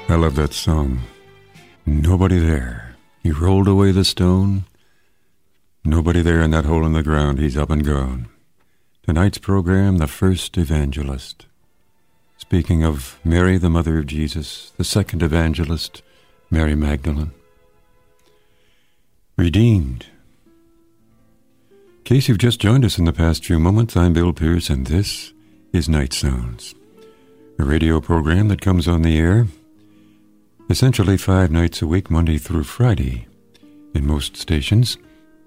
I love that song. Nobody there. He rolled away the stone. Nobody there in that hole in the ground. He's up and gone. Tonight's program, The First Evangelist. Speaking of Mary, the mother of Jesus, the second evangelist, Mary Magdalene. Redeemed. In case you've just joined us in the past few moments, I'm Bill Pierce, and this is Night Sounds, a radio program that comes on the air essentially 5 nights a week, Monday through Friday, in most stations.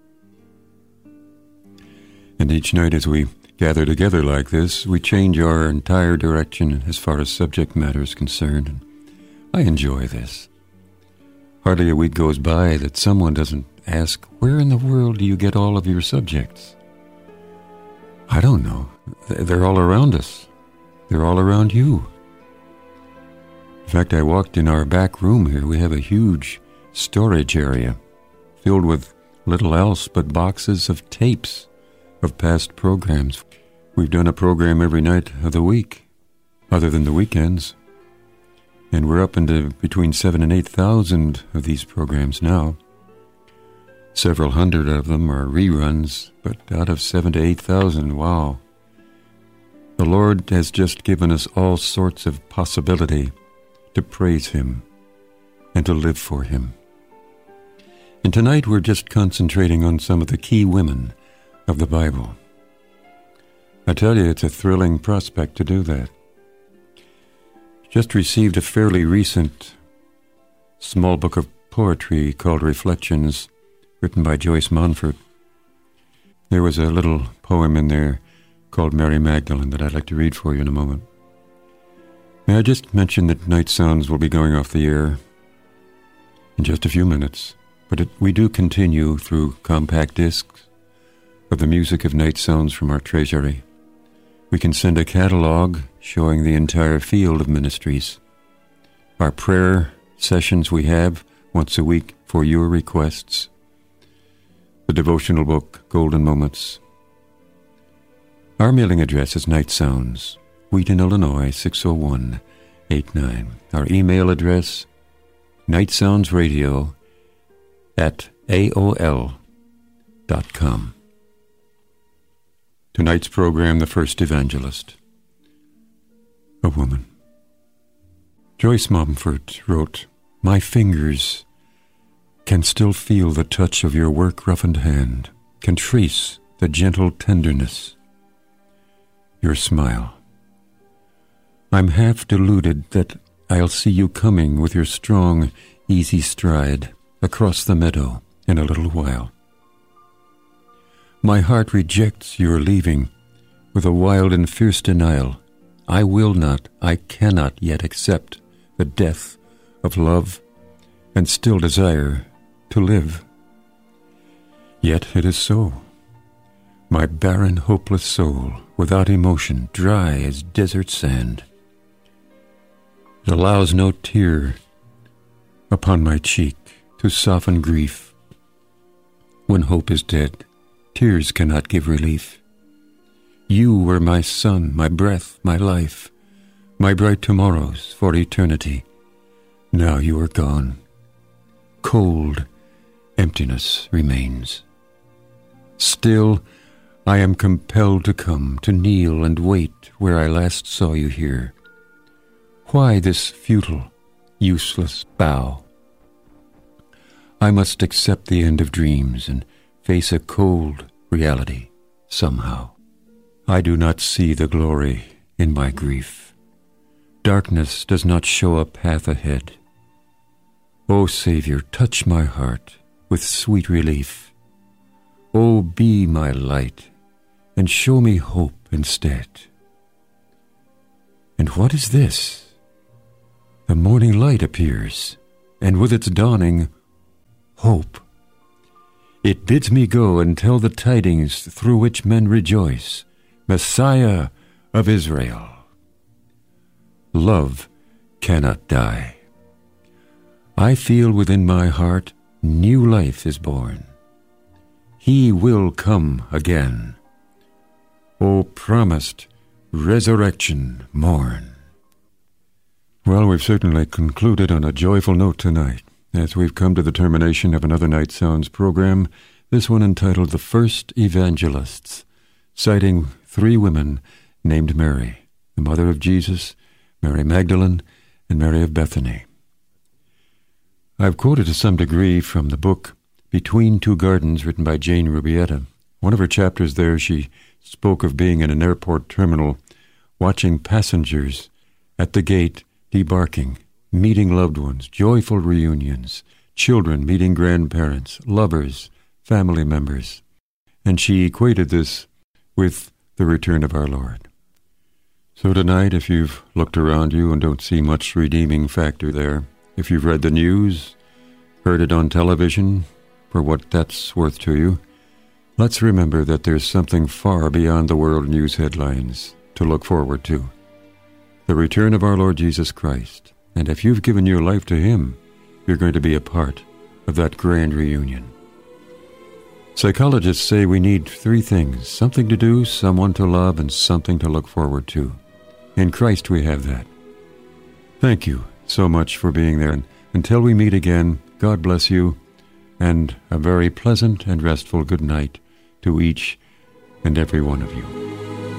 And each night as we gather together like this, we change our entire direction as far as subject matter is concerned. And I enjoy this. Hardly a week goes by that someone doesn't ask, where in the world do you get all of your subjects? I don't know. They're all around us. They're all around you. In fact, I walked in our back room here. We have a huge storage area filled with little else but boxes of tapes of past programs. We've done a program every night of the week, other than the weekends. And we're up into between 7,000 and 8,000 of these programs now. Several hundred of them are reruns, but out of 7,000 to 8,000, wow. The Lord has just given us all sorts of possibility to praise Him and to live for Him. And tonight we're just concentrating on some of the key women of the Bible. I tell you, it's a thrilling prospect to do that. Just received a fairly recent small book of poetry called Reflections, written by Joyce Montfort. There was a little poem in there called Mary Magdalene that I'd like to read for you in a moment. May I just mention that Night Sounds will be going off the air in just a few minutes, but we do continue through compact discs of the music of Night Sounds from our treasury. We can send a catalog showing the entire field of ministries. Our prayer sessions we have once a week for your requests. The devotional book, Golden Moments. Our mailing address is Night Sounds, Wheaton, Illinois, 60189. Our email address, nightsoundsradio@aol.com. Tonight's program, The First Evangelist. A woman. Joyce Montfort wrote, "My fingers can still feel the touch of your work-roughened hand, can trace the gentle tenderness, your smile. I'm half deluded that I'll see you coming with your strong, easy stride across the meadow in a little while. My heart rejects your leaving with a wild and fierce denial. I will not, I cannot yet accept the death of love and still desire to live. Yet it is so. My barren, hopeless soul, without emotion, dry as desert sand. It allows no tear upon my cheek to soften grief. When hope is dead, tears cannot give relief. You were my sun, my breath, my life, my bright tomorrows for eternity. Now you are gone. Cold emptiness remains. Still, I am compelled to come, to kneel and wait where I last saw you here. Why this futile, useless bow? I must accept the end of dreams and face a cold reality somehow. I do not see the glory in my grief. Darkness does not show a path ahead. O Savior, touch my heart with sweet relief. O be my light and show me hope instead. And what is this? The morning light appears, and with its dawning, hope. It bids me go and tell the tidings through which men rejoice, Messiah of Israel. Love cannot die. I feel within my heart new life is born. He will come again. O promised resurrection morn. Well, we've certainly concluded on a joyful note tonight, as we've come to the termination of another Night Sounds program, this one entitled The First Evangelists, citing three women named Mary, the mother of Jesus, Mary Magdalene, and Mary of Bethany. I've quoted to some degree from the book Between Two Gardens, written by Jane Rubietta. One of her chapters there, she spoke of being in an airport terminal, watching passengers at the gate debarking, meeting loved ones, joyful reunions, children meeting grandparents, lovers, family members. And she equated this with the return of our Lord. So tonight, if you've looked around you and don't see much redeeming factor there, if you've read the news, heard it on television, for what that's worth to you, let's remember that there's something far beyond the world news headlines to look forward to. The return of our Lord Jesus Christ. And if you've given your life to Him, you're going to be a part of that grand reunion. Psychologists say we need three things: something to do, someone to love, and something to look forward to. In Christ we have that. Thank you so much for being there. And until we meet again, God bless you, and a very pleasant and restful good night to each and every one of you.